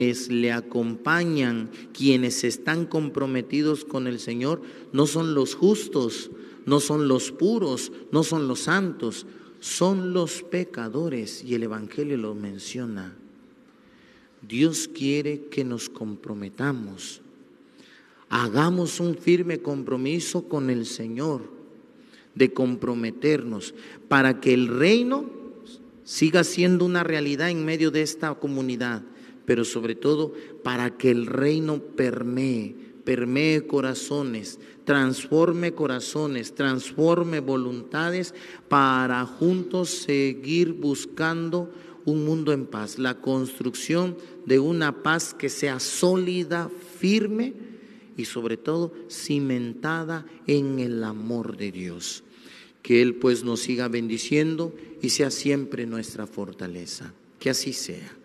le acompañan, quienes están comprometidos con el Señor, no son los justos, no son los puros, no son los santos, son los pecadores, y el Evangelio lo menciona. Dios quiere que nos comprometamos, hagamos un firme compromiso con el Señor, de comprometernos para que el reino siga siendo una realidad en medio de esta comunidad, pero sobre todo para que el reino permee corazones, transforme voluntades, para juntos seguir buscando un mundo en paz, la construcción de una paz que sea sólida, firme y sobre todo cimentada en el amor de Dios. Que Él pues nos siga bendiciendo y sea siempre nuestra fortaleza. Que así sea.